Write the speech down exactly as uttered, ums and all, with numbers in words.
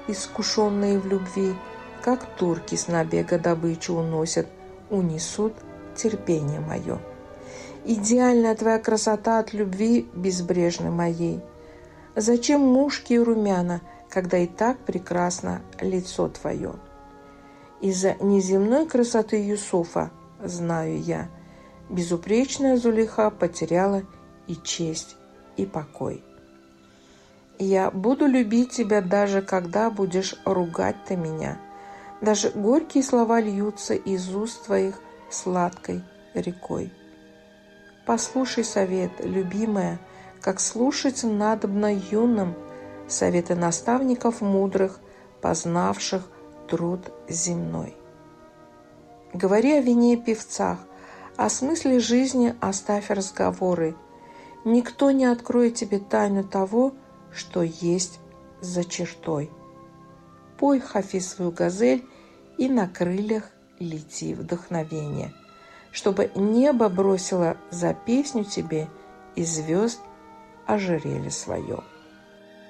искушенные в любви, как турки с набега добычу уносят, унесут терпение мое. Идеальная твоя красота от любви безбрежной моей. Зачем мушки и румяна, когда и так прекрасно лицо твое? Из-за неземной красоты Юсуфа, знаю я, безупречная Зулейха потеряла и честь, и покой. Я буду любить тебя, даже когда будешь ругать ты меня. Даже горькие слова льются из уст твоих сладкой рекой. Послушай совет, любимая, как слушать надобно юным, советы наставников мудрых, познавших труд земной. Говори о вине и певцах, о смысле жизни оставь разговоры. Никто не откроет тебе тайну того, что есть за чертой. Пой, Хафиз, свою газель, и на крыльях лети вдохновение, чтобы небо бросило за песню тебе и звезд ожерелье свое.